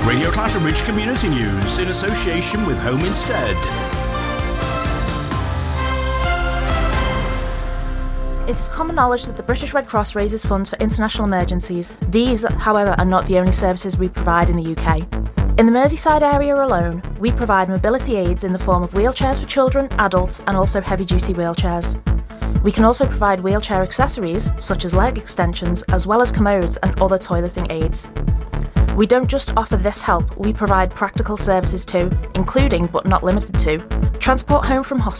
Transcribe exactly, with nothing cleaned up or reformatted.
Radio Clatterbridge Community News in association with Home Instead. It is common knowledge that the British Red Cross raises funds for international emergencies. These, however, are not the only services we provide in the U K. In the Merseyside area alone, we provide mobility aids in the form of wheelchairs for children, adults, and also heavy-duty wheelchairs. We can also provide wheelchair accessories, such as leg extensions, as well as commodes and other toileting aids. We don't just offer this help, we provide practical services too, including, but not limited to, transport home from hospital,